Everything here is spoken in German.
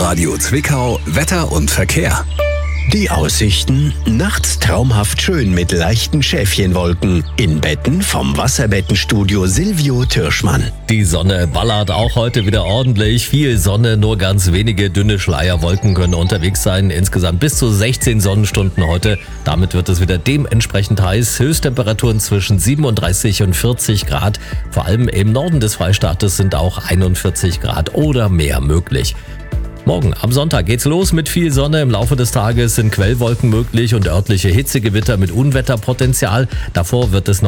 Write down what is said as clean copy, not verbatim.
Radio Zwickau Wetter und Verkehr. Die Aussichten: nachts traumhaft schön mit leichten Schäfchenwolken. In Betten vom Wasserbettenstudio Silvio Türschmann. Die Sonne ballert auch heute wieder ordentlich. Viel Sonne, nur ganz wenige dünne Schleierwolken können unterwegs sein. Insgesamt bis zu 16 Sonnenstunden heute. Damit wird es wieder dementsprechend heiß. Höchsttemperaturen zwischen 37 und 40 Grad. Vor allem im Norden des Freistaates sind auch 41 Grad oder mehr möglich. Morgen am Sonntag geht's los mit viel Sonne. Im Laufe des Tages sind Quellwolken möglich und örtliche Hitzegewitter mit Unwetterpotenzial. Davor wird es noch